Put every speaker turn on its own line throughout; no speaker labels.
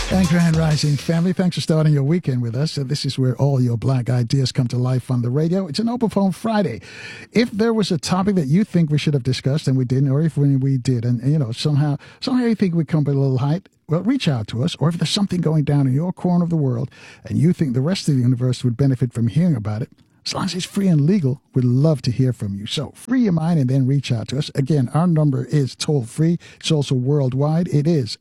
And Grand Rising family, thanks for starting your weekend with us. This is where all your black ideas come to life on the radio. It's an Open Phone Friday. If there was a topic that you think we should have discussed and we didn't, or if we did, and you know, somehow you think we come with a little height, well, reach out to us. Or if there's something going down in your corner of the world and you think the rest of the universe would benefit from hearing about it, as long as it's free and legal, we'd love to hear from you. So free your mind and then reach out to us. Again, our number is toll free. It's also worldwide. It is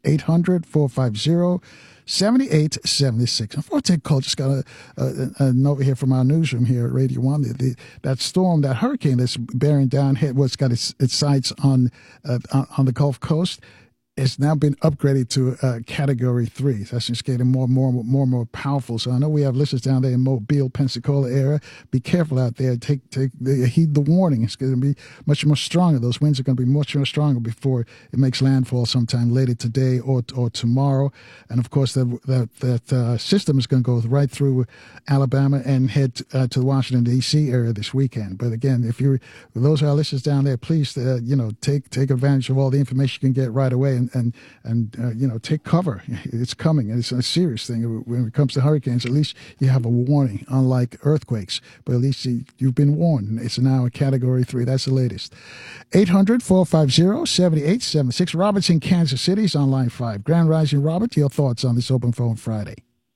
800-450-7876. Before I take call, just got a note here from our newsroom here at Radio 1. That storm, that hurricane that's bearing down, what's got its sights on the Gulf Coast, it's now been upgraded to Category 3. So that's just getting more and more powerful. So I know we have listeners down there in Mobile, Pensacola area. Be careful out there. Heed the warning. It's going to be much more stronger. Those winds are going to be much more stronger before it makes landfall sometime later today or tomorrow. And of course, that system is going to go right through Alabama and head to the Washington D.C. area this weekend. But again, if those are our listeners down there, please take advantage of all the information you can get right away and take cover. It's coming, and it's a serious thing. When it comes to hurricanes, at least you have a warning, unlike earthquakes. But at least you've been warned. It's now a Category 3. That's the latest. 800-450-7876. Robert's in Kansas City is on line 5. Grand Rising, Robert, your thoughts on this Open Phone Friday?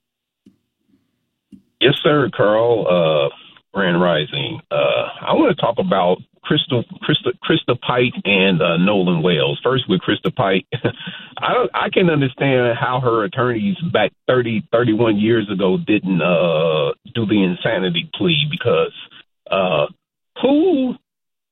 Yes, sir, Carl. Grand Rising. I want to talk about Krista Pike and Nolan Wells. First with Krista Pike, I can understand how her attorneys back 31 years ago didn't do the insanity plea, because who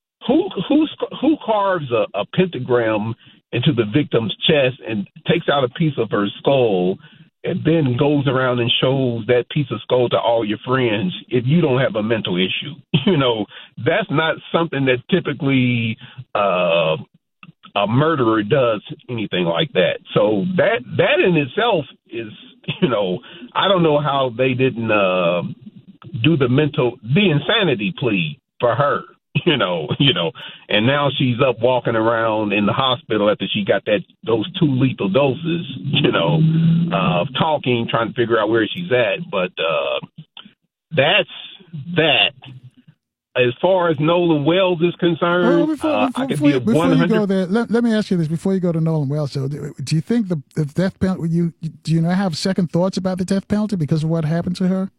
carves a pentagram into the victim's chest and takes out a piece of her skull and then goes around and shows that piece of skull to all your friends if you don't have a mental issue? That's not something that typically a murderer does, anything like that. So that in itself is, I don't know how they didn't do the insanity plea for her. And now she's up walking around in the hospital after she got those 2 lethal doses, talking, trying to figure out where she's at. But that's that. As far as Nolan Wells is concerned,
before you go there, let me ask you this before you go to Nolan Wells. So, do you think the death penalty? Do you have second thoughts about the death penalty because of what happened to her?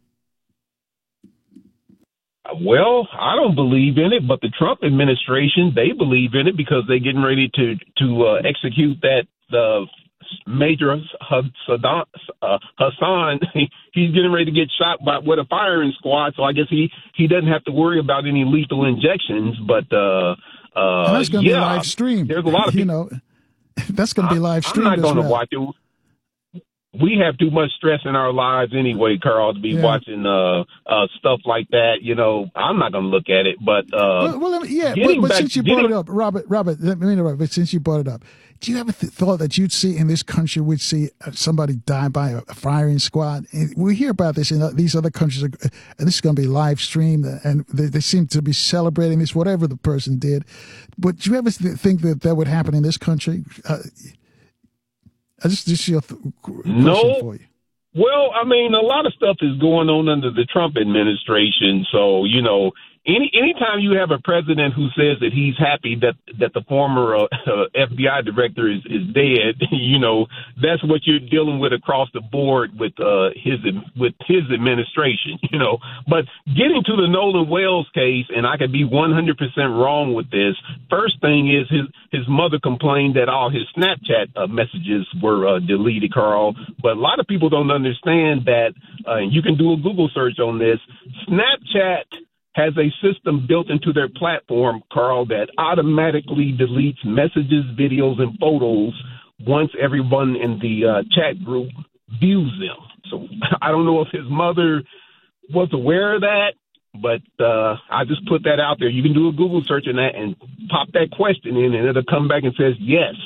Well, I don't believe in it, but the Trump administration, they believe in it because they're getting ready to execute that Major Hassan. He's getting ready to get shot with a firing squad, so I guess he doesn't have to worry about any lethal injections. But
and that's going to be live streamed.
There's a lot of
that's going to be live streamed.
I'm not going to watch it. We have too much stress in our lives anyway, Carl, to be watching stuff like that. I'm not going to look at it. But
since you brought it up, Robert, let me interrupt. But since you brought it up, do you ever thought that you'd see in this country, we'd see somebody die by a firing squad? And we hear about this in these other countries, and this is going to be live streamed, and they seem to be celebrating this, whatever the person did. But do you ever think that would happen in this country? Just your question for you.
Well, I mean, a lot of stuff is going on under the Trump administration. So, anytime you have a president who says that he's happy that the former FBI director is dead, that's what you're dealing with across the board with his administration. But getting to the Nolan Wells case, and I could be 100% wrong with this. First thing is his mother complained that all his Snapchat messages were deleted, Carl. But a lot of people don't understand that. You can do a Google search on this. Snapchat has a system built into their platform, Carl, that automatically deletes messages, videos, and photos once everyone in the chat group views them. So I don't know if his mother was aware of that, but I just put that out there. You can do a Google search on that and pop that question in, and it'll come back and says, yes,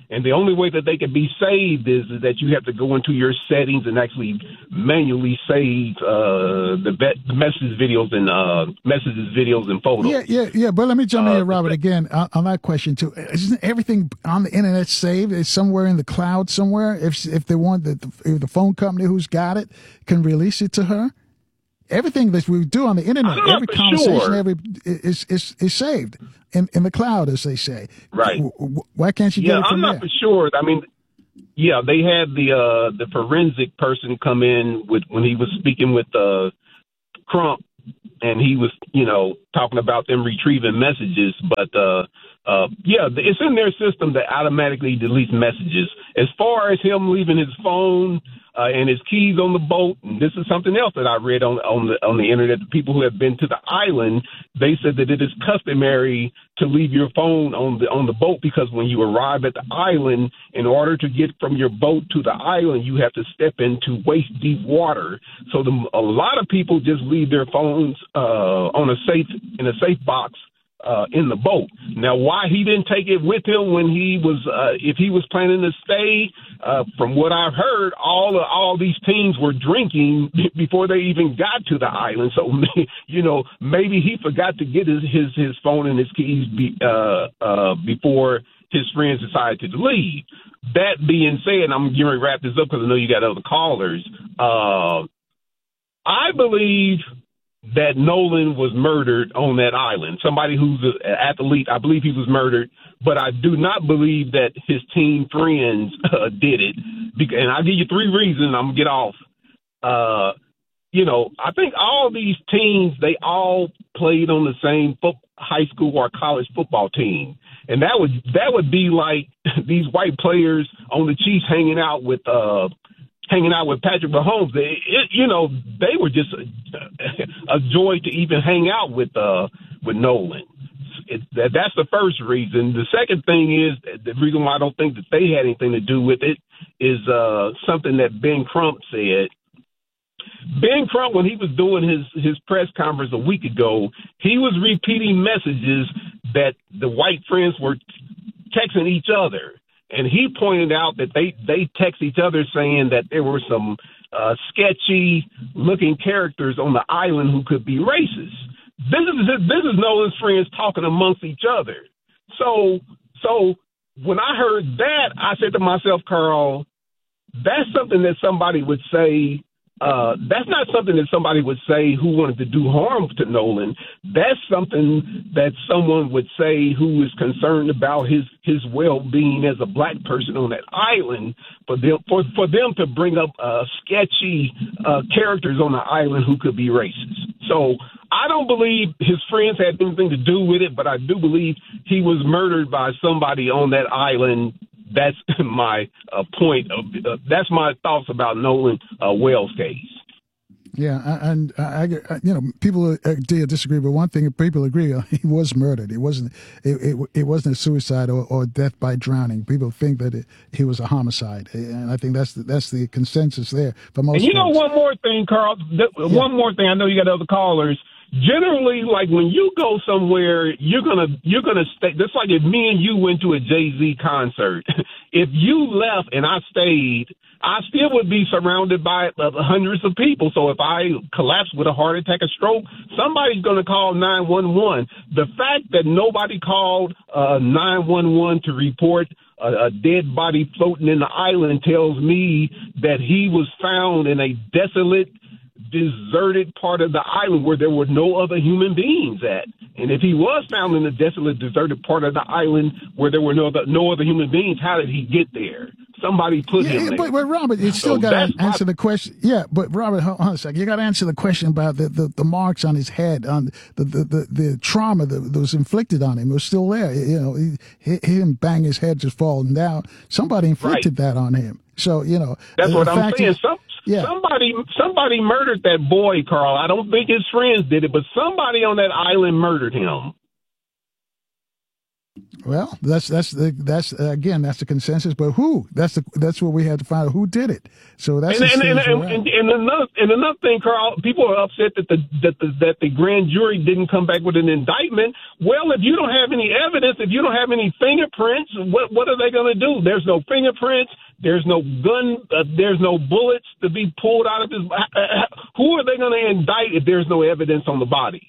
And the only way that they can be saved is that you have to go into your settings and actually manually save the messages, videos, and photos.
Yeah. But let me jump in here, Robert, again on that question too. Isn't everything on the internet saved? It's somewhere in the cloud somewhere. If they want if the phone company who's got it can release it to her. Everything that we do on the internet, every conversation, is saved in the cloud, as they say.
Right.
Why can't you get it from
there? I'm not for sure. I mean, yeah, they had the forensic person come in when he was speaking with Crump, and he was, talking about them retrieving messages. But it's in their system that automatically deletes messages. As far as him leaving his phone and his keys on the boat, and this is something else that I read on the internet. The people who have been to the island, they said that it is customary to leave your phone on the boat, because when you arrive at the island, in order to get from your boat to the island, you have to step into waist deep water. So a lot of people just leave their phones in a safe box in the boat. Now, why he didn't take it with him when he was, if he was planning to stay, from what I've heard, all these teens were drinking before they even got to the island. So, maybe he forgot to get his phone and his keys before his friends decided to leave. That being said, I'm going to wrap this up because I know you got other callers. I believe that Nolan was murdered on that island. Somebody who's an athlete, I believe he was murdered, but I do not believe that his teen friends did it. And I'll give you 3 reasons. I'm going to get off. I think all these teams, they all played on the same high school or college football team. And that would be like these white players on the Chiefs hanging out with Patrick Mahomes. They were just a joy to even hang out with Nolan. That's the first reason. The second thing is, the reason why I don't think that they had anything to do with it is something that Ben Crump said. Ben Crump, when he was doing his press conference a week ago, he was repeating messages that the white friends were texting each other. And he pointed out that they text each other saying that there were some sketchy-looking characters on the island who could be racist. This is Nolan's friends talking amongst each other. So when I heard that, I said to myself, Carl, that's something that somebody would say. That's not something that somebody would say who wanted to do harm to Nolan. That's something that someone would say who is concerned about his well-being as a black person on that island, for them to bring up sketchy characters on the island who could be racist. So I don't believe his friends had anything to do with it, but I do believe he was murdered by somebody on that island. That's my point. That's my thoughts about Nolan Wells' case.
Yeah, and I people disagree, but one thing people agree on: he was murdered. It wasn't a suicide or death by drowning. People think that he was a homicide, and I think that's the consensus there for most.
And one more thing, Carl. One more thing. I know you got other callers. Generally, like when you go somewhere, you're gonna stay. Just like if me and you went to a Jay-Z concert, if you left and I stayed, I still would be surrounded by hundreds of people. So if I collapse with a heart attack or stroke, somebody's gonna call 911. The fact that nobody called 911 to report a dead body floating in the island tells me that he was found in a desolate, deserted part of the island where there were no other human beings at. And if he was found in a desolate, deserted part of the island where there were no other human beings, how did he get there? Somebody put him there.
But Robert, you still got to answer the question. Yeah, but Robert, hold on a second. You got to answer the question about the marks on his head, on the trauma that was inflicted on him. It was still there. He didn't bang his head just falling down. Somebody inflicted that on him. So
that's what I'm saying. Somebody murdered that boy, Carl. I don't think his friends did it, but somebody on that island murdered him.
Well, that's again, that's the consensus. But who? That's what we had to find out. Who did it? So that's
another thing, Carl. People are upset that the grand jury didn't come back with an indictment. Well, if you don't have any evidence, if you don't have any fingerprints, what are they going to do? There's no fingerprints. There's no gun. There's no bullets to be pulled out of his. Who are they going to indict if there's no evidence on the body?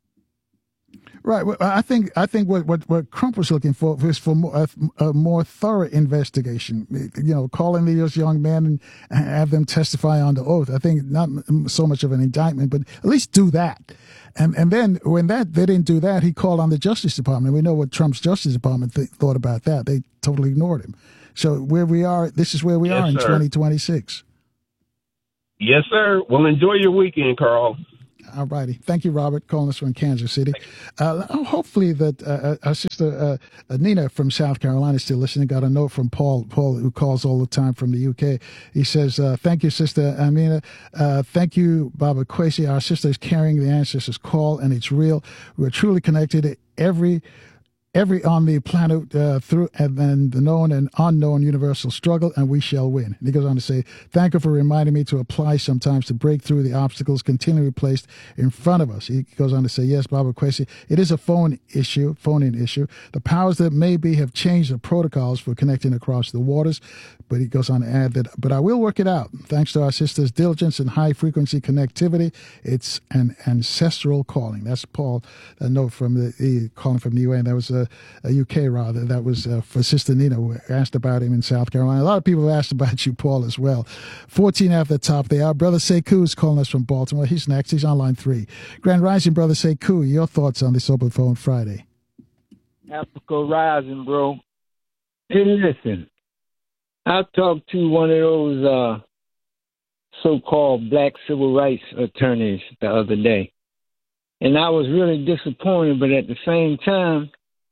Right. Well, I think what Crump was looking for was for a more thorough investigation. You know, calling these young men and have them testify under oath. I think not so much of an indictment, but at least do that. And then when they didn't do that, he called on the Justice Department. We know what Trump's Justice Department thought about that. They totally ignored him. So where we are, this is where we are in 2026.
Yes, sir. Well, enjoy your weekend, Carl.
All righty. Thank you, Robert, calling us from Kansas City. Hopefully that our sister Nina from South Carolina is still listening. Got a note from Paul, who calls all the time from the UK. He says, thank you, Sister Amina. Thank you, Baba Kwesi. Our sister is carrying the ancestors' call, and it's real. We're truly connected. Every on the planet through and then the known and unknown universal struggle, and we shall win. And he goes on to say, thank you for reminding me to apply sometimes to break through the obstacles continually placed in front of us. He goes on to say, yes, Baba Kwesi, it is a phone-in issue. The powers that may be have changed the protocols for connecting across the waters. But he goes on to add that, but I will work it out. Thanks to our sister's diligence and high-frequency connectivity, it's an ancestral calling. That's Paul, a note from the calling from the UN. That was a UK, rather. That was for Sister Nina, who asked about him in South Carolina. A lot of people have asked about you, Paul, as well. 14 after the top they are. Brother Sekou is calling us from Baltimore. He's next. He's on line 3. Grand Rising, Brother Sekou, your thoughts on this Open Phone Friday?
Africa Rising, bro. Hey, listen. I talked to one of those so-called black civil rights attorneys the other day, and I was really disappointed, but at the same time,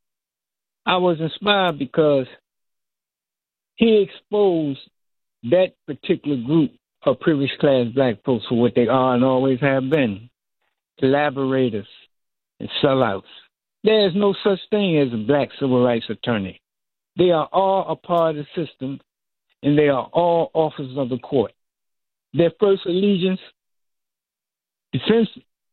I was inspired because he exposed that particular group of privileged class black folks for what they are and always have been, collaborators and sellouts. There is no such thing as a black civil rights attorney. They are all a part of the system, and they are all officers of the court. Their first allegiance, defense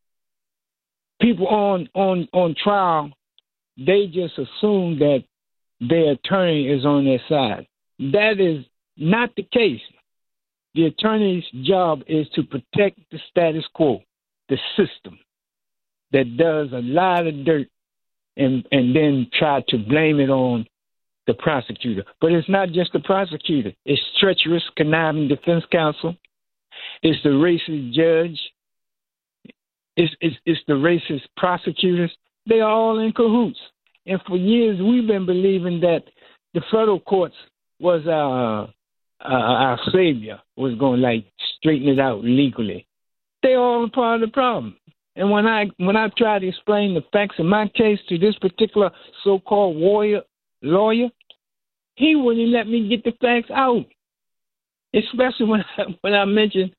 people on trial, they just assume that their attorney is on their side. That is not the case. The attorney's job is to protect the status quo, the system that does a lot of dirt and then try to blame it on the prosecutor. But it's not just the prosecutor. It's treacherous, conniving defense counsel. It's the racist judge. It's the racist prosecutors. They are all in cahoots. And for years, we've been believing that the federal courts was our savior, was going to straighten it out legally. They're all a part of the problem. And when I try to explain the facts of my case to this particular so-called lawyer, he wouldn't let me get the facts out. Especially when I mentioned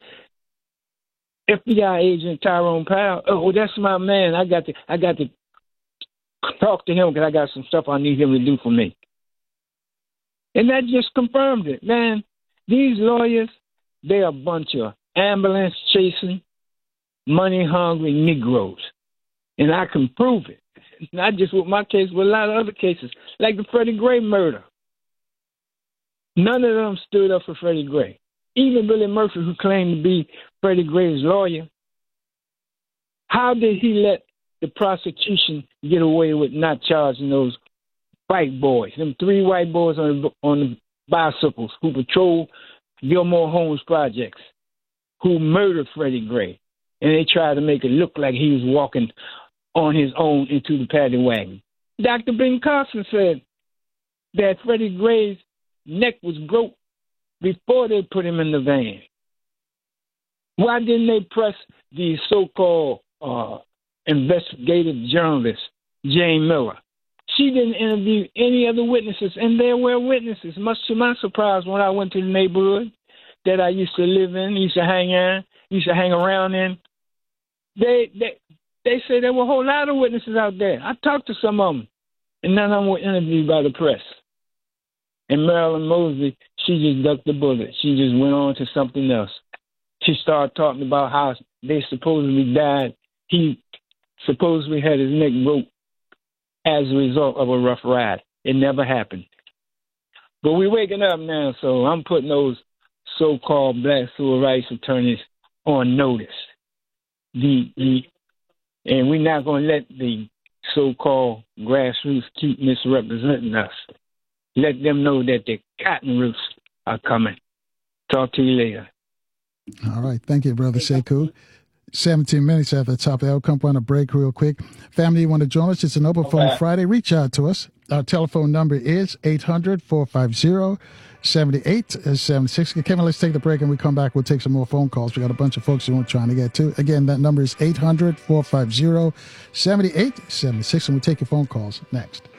FBI agent Tyrone Powell. Oh, that's my man. I got to talk to him because I got some stuff I need him to do for me. And that just confirmed it, man. These lawyers, they're a bunch of ambulance chasing, money hungry Negroes, and I can prove it. Not just with my case, but a lot of other cases, like the Freddie Gray murder. None of them stood up for Freddie Gray. Even Billy Murphy, who claimed to be Freddie Gray's lawyer, how did he let the prosecution get away with not charging those white boys, them 3 white boys on the bicycles who patrolled Gilmore Homes projects, who murdered Freddie Gray, and they tried to make it look like he was walking on his own into the paddy wagon. Dr. Ben Carson said that Freddie Gray's neck was broke before they put him in the van. Why didn't they press the so-called investigative journalist, Jane Miller? She didn't interview any other witnesses, and there were witnesses, much to my surprise when I went to the neighborhood that I used to live in, used to hang around in. They say there were a whole lot of witnesses out there. I talked to some of them. And none of them were interviewed by the press. And Marilyn Mosley, she just ducked the bullet. She just went on to something else. She started talking about how they supposedly died. He supposedly had his neck broke as a result of a rough ride. It never happened. But we're waking up now, so I'm putting those so-called black civil rights attorneys on notice. And we're not going to let the so-called grassroots keep misrepresenting us. Let them know that the cotton roots are coming. Talk to you later.
All right. Thank you, Brother Sekou. 17 minutes after the top of the hour. Come on a break real quick. Family, you want to join us? It's an open phone Friday. Reach out to us. Our telephone number is 800-450-7876. Kevin, let's take the break and we come back. We'll take some more phone calls. We got a bunch of folks who we're trying to get to. Again, that number is 800-450-7876, and we'll take your phone calls next.